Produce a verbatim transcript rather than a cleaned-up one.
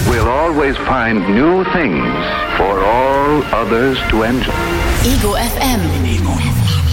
we'll always find new things for all others to enjoy. Ego F M. Ego F M.